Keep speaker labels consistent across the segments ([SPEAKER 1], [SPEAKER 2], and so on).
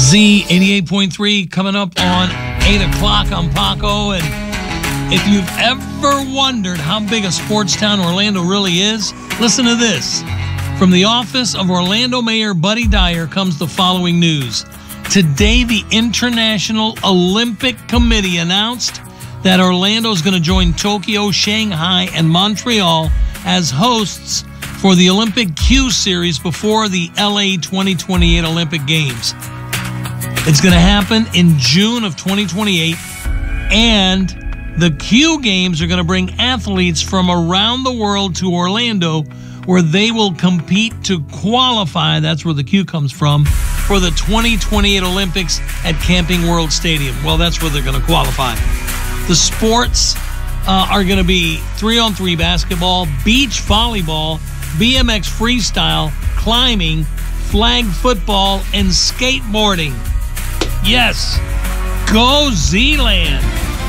[SPEAKER 1] Z88.3 coming up on 8 o'clock. I'm Paco, and if you've ever wondered how big a sports town Orlando really is, listen to this. From the office of Orlando Mayor Buddy Dyer comes the following news. Today, the International Olympic Committee announced that Orlando is going to join Tokyo, Shanghai, and Montreal as hosts for the Olympic Q Series before the LA 2028 Olympic Games. It's going to happen in June of 2028, and the Q Games are going to bring athletes from around the world to Orlando, where they will compete to qualify, that's where the Q comes from, for the 2028 Olympics at Camping World Stadium. Well, that's where they're going to qualify. The sports are going to be 3-on-3 basketball, beach volleyball, BMX freestyle, climbing, flag football, and skateboarding. Yes, go Z-Land.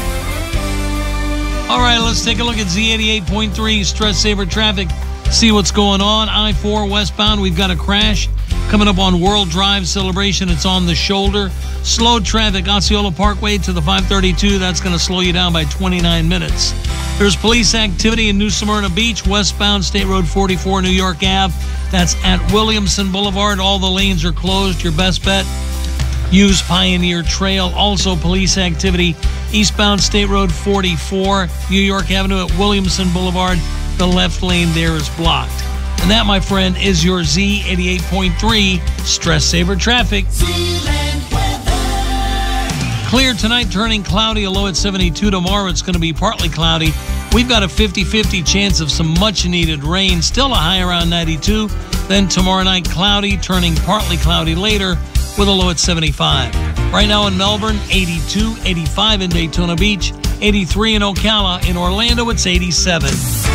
[SPEAKER 1] All right, let's take a look at Z88.3 Stress Saver Traffic. See what's going on. I-4 westbound, we've got a crash coming up on World Drive Celebration. It's on the shoulder. Slow traffic, Osceola Parkway to the 532. That's going to slow you down by 29 minutes. There's police activity in New Smyrna Beach, westbound State Road 44, New York Ave. That's at Williamson Boulevard. All the lanes are closed. Your best bet, use Pioneer Trail. Also police activity eastbound State Road 44, New York Avenue at Williamson Boulevard. The left lane there is blocked. And that, my friend, is your Z88.3 Stress Saver Traffic. Clear tonight, turning cloudy, a low at 72. Tomorrow it's going to be partly cloudy. We've got a 50-50 chance of some much-needed rain. Still a high around 92. Then tomorrow night, cloudy, turning partly cloudy later with a low at 75. Right now in Melbourne, 82, 85 in Daytona Beach, 83 in Ocala. In Orlando, it's 87.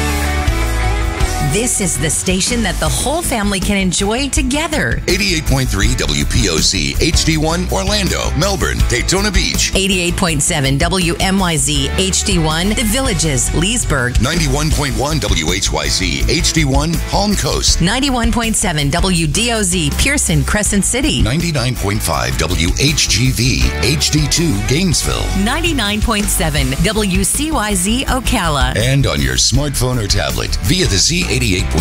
[SPEAKER 2] This is the station that the whole family can enjoy together.
[SPEAKER 3] 88.3 WPOC HD1 Orlando, Melbourne, Daytona Beach.
[SPEAKER 2] 88.7 WMYZ HD1 The Villages, Leesburg.
[SPEAKER 3] 91.1 WHYZ HD1 Palm Coast.
[SPEAKER 2] 91.7 WDOZ Pearson, Crescent City.
[SPEAKER 3] 99.5 WHGV HD2 Gainesville.
[SPEAKER 2] 99.7 WCYZ Ocala.
[SPEAKER 3] And on your smartphone or tablet via the Z88.3